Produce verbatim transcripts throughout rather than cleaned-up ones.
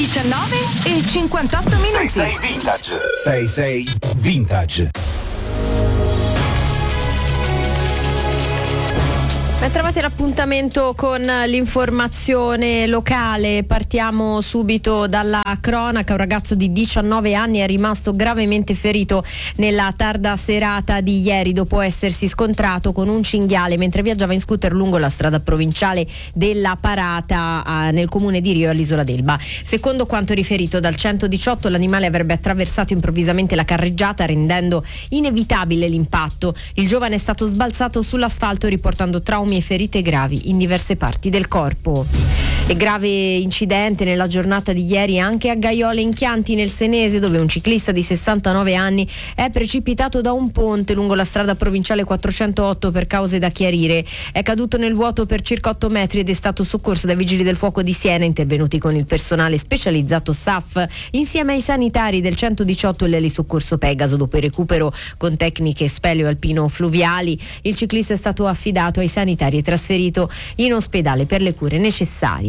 diciannove e cinquantotto minuti. sei sei Vintage. sei sei Vintage. Ben trovate l'appuntamento con l'informazione locale. Partiamo subito dalla cronaca. Un ragazzo di diciannove anni è rimasto gravemente ferito nella tarda serata di ieri dopo essersi scontrato con un cinghiale mentre viaggiava in scooter lungo la strada provinciale della Parata a, nel comune di Rio all'isola d'Elba. Secondo quanto riferito dal centodiciotto, l'animale avrebbe attraversato improvvisamente la carreggiata rendendo inevitabile l'impatto. Il giovane è stato sbalzato sull'asfalto riportando traumi e ferite gravi in diverse parti del corpo. E grave incidente nella giornata di ieri anche a Gaiola in Chianti nel Senese, dove un ciclista di sessantanove anni è precipitato da un ponte lungo la strada provinciale quattrocentotto per cause da chiarire. È caduto nel vuoto per circa otto metri ed è stato soccorso dai vigili del fuoco di Siena, intervenuti con il personale specializzato S A F insieme ai sanitari del centodiciotto e l'elisoccorso Pegaso. Dopo il recupero con tecniche speleo alpino fluviali, il ciclista è stato affidato ai sanitari e trasferito in ospedale per le cure necessarie.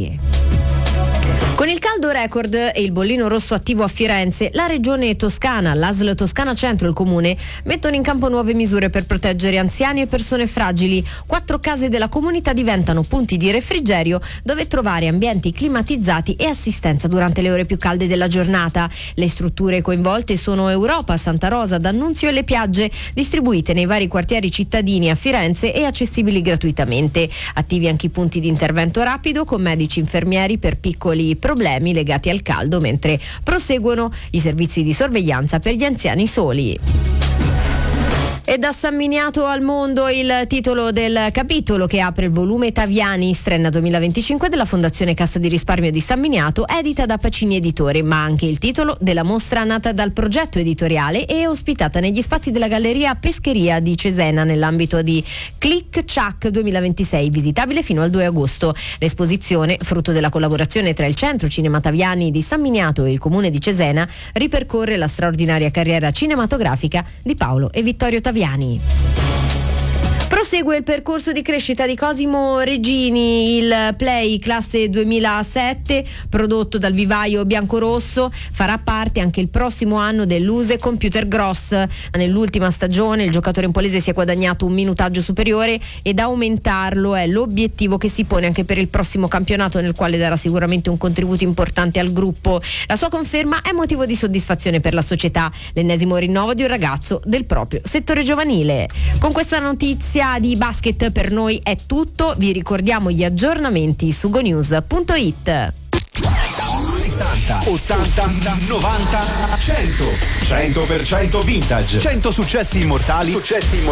Con il caldo record e il bollino rosso attivo a Firenze, la regione toscana, l'A S L Toscana Centro e il comune mettono in campo nuove misure per proteggere anziani e persone fragili. Quattro case della comunità diventano punti di refrigerio dove trovare ambienti climatizzati e assistenza durante le ore più calde della giornata. Le strutture coinvolte sono Europa, Santa Rosa, D'Annunzio e Le Piagge, distribuite nei vari quartieri cittadini a Firenze e accessibili gratuitamente. Attivi anche i punti di intervento rapido con medici infermieri per piccoli problemi legati al caldo, mentre proseguono i servizi di sorveglianza per gli anziani soli. E da San Miniato al mondo il titolo del capitolo che apre il volume Taviani Strenna duemilaventicinque della Fondazione Cassa di Risparmio di San Miniato, edita da Pacini Editore, ma anche il titolo della mostra nata dal progetto editoriale e ospitata negli spazi della Galleria Pescheria di Cesena nell'ambito di Click Chuck duemilaventisei, visitabile fino al due agosto. L'esposizione, frutto della collaborazione tra il Centro Cinema Taviani di San Miniato e il Comune di Cesena, ripercorre la straordinaria carriera cinematografica di Paolo e Vittorio Taviani. Prosegue il percorso di crescita di Cosimo Regini, il Play classe duemilasette, prodotto dal vivaio biancorosso, farà parte anche il prossimo anno dell'U S E Computer Gross. Nell'ultima stagione il giocatore empolese si è guadagnato un minutaggio superiore ed aumentarlo è l'obiettivo che si pone anche per il prossimo campionato, nel quale darà sicuramente un contributo importante al gruppo. La sua conferma è motivo di soddisfazione per la società, l'ennesimo rinnovo di un ragazzo del proprio settore giovanile. Con questa notizia di basket per noi è tutto, vi ricordiamo gli aggiornamenti su gonews punto it. settanta, ottanta, novanta, cento. cento per cento vintage. cento successi immortali. Successi immortali.